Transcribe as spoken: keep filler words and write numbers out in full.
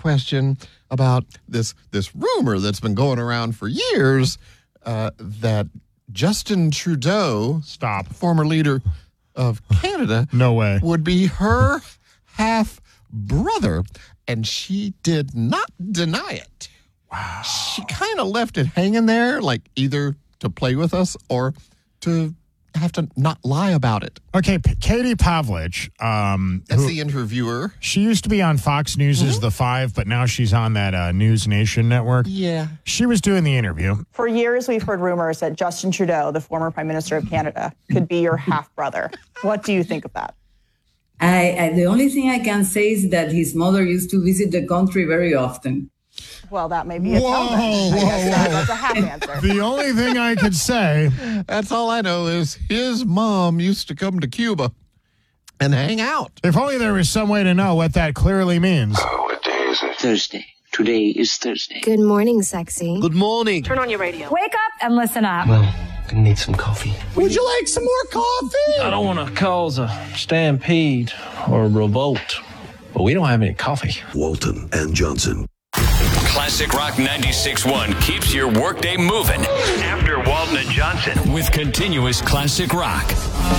question about this this rumor that's been going around for years uh, that Justin Trudeau, stop, former leader of Canada, no way, would be her half brother, and she did not deny it. Wow. She kind of left it hanging there, like either to play with us or to have to not lie about it. Okay, P- Katie Pavlich. Um, That's who, the interviewer. She used to be on Fox News' Mm-hmm. as The Five, but now she's on that uh, News Nation network. Yeah. She was doing the interview. For years, we've heard rumors that Justin Trudeau, the former Prime Minister of Canada, could be your half-brother. What do you think of that? I, I, the only thing I can say is that his mother used to visit the country very often. Well, that may be a Whoa, tell then. I whoa, guess that- whoa. that's a half answer. The only thing I could say, That's all I know is his mom used to come to Cuba and hang out. if only there was some way to know what that clearly means. Oh, what day is it? Thursday. Today is Thursday. Good morning, sexy. Good morning. Turn on your radio. Wake up and listen up. Well, gonna need some coffee. Would you like some more coffee? I don't want to cause a stampede or a revolt, but we don't have any coffee. Walton and Johnson. Classic Rock ninety-six point one keeps your workday moving. After Walton and Johnson with continuous classic rock.